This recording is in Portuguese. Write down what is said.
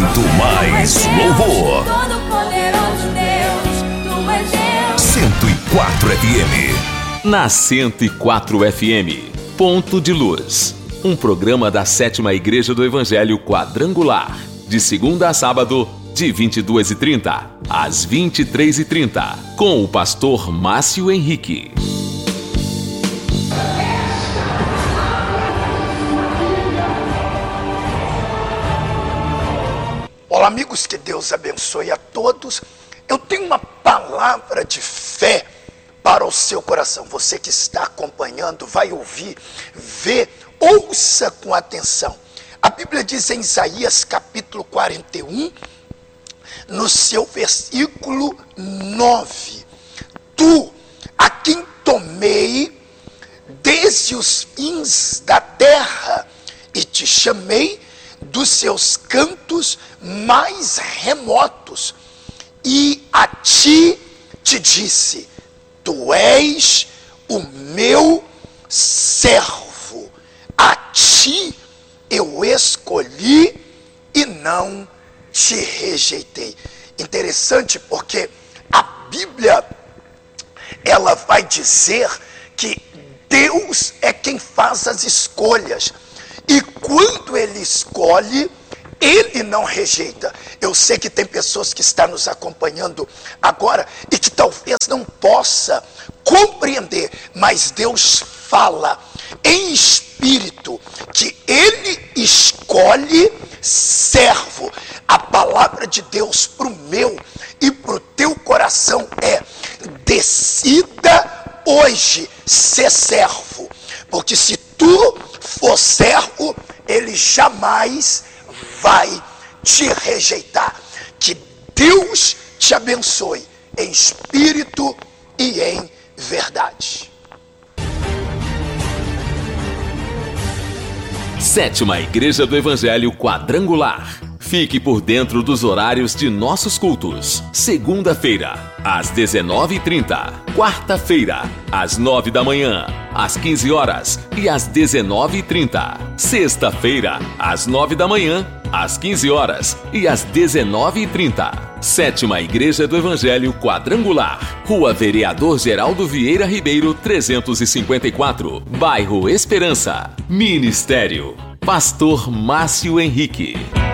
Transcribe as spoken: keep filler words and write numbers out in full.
muito mais louvor. cento e quatro F M. Na cento e quatro F M, Ponto de Luz. Um programa da Sétima Igreja do Evangelho Quadrangular. De segunda a sábado, de vinte e duas e trinta às vinte e três e trinta. Com o pastor Márcio Henrique. Olá, amigos, que Deus abençoe a todos. Eu tenho uma palavra de fé para o seu coração. Você que está acompanhando, vai ouvir, vê, ouça com atenção. A Bíblia diz em Isaías capítulo quarenta e um, no seu versículo nove: Tu, a quem tomei desde os fins da terra e te chamei dos seus cantos mais remotos, e a ti te disse: Tu és o meu servo, a ti eu escolhi e não te rejeitei. Interessante, porque a Bíblia, ela vai dizer que Deus é quem faz as escolhas, e quando Ele escolhe, Ele não rejeita. Eu sei que tem pessoas que estão nos acompanhando agora e que talvez não possa compreender, mas Deus fala em espírito que Ele escolhe servo. A palavra de Deus para o meu e para o teu coração é: decida hoje ser servo, porque se tu for servo, Ele jamais vai te rejeitar. Que Deus te abençoe em espírito e em verdade. Sétima Igreja do Evangelho Quadrangular. Fique por dentro dos horários de nossos cultos. Segunda-feira, às dezenove e trinta. Quarta-feira, às nove da manhã, às quinze horas e às dezenove e trinta. Sexta-feira, às nove da manhã, às quinze horas e às dezenove e trinta. Sétima Igreja do Evangelho Quadrangular. Rua Vereador Geraldo Vieira Ribeiro, trezentos e cinquenta e quatro. Bairro Esperança. Ministério Pastor Márcio Henrique.